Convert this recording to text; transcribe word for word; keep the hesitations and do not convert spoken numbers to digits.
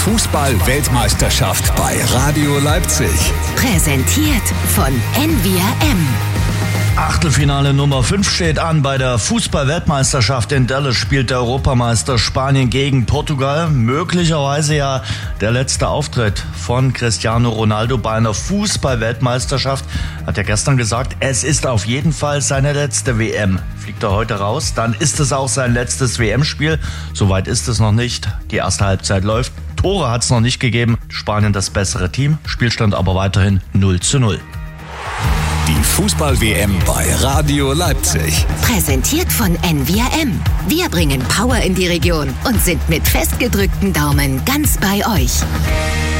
Fußball-Weltmeisterschaft bei Radio Leipzig. Präsentiert von N V R M. Achtelfinale Nummer fünf steht an. Bei der Fußball-Weltmeisterschaft in Dallas spielt der Europameister Spanien gegen Portugal. Möglicherweise ja der letzte Auftritt von Cristiano Ronaldo bei einer Fußball-Weltmeisterschaft. Hat er gestern gesagt, es ist auf jeden Fall seine letzte W M. Fliegt er heute raus, dann ist es auch sein letztes W M-Spiel. Soweit ist es noch nicht. Die erste Halbzeit läuft. Tore hat es noch nicht gegeben. Spanien das bessere Team. Spielstand aber weiterhin null zu null. Die Fußball-W M bei Radio Leipzig. Präsentiert von N V R M. Wir bringen Power in die Region und sind mit festgedrückten Daumen ganz bei euch.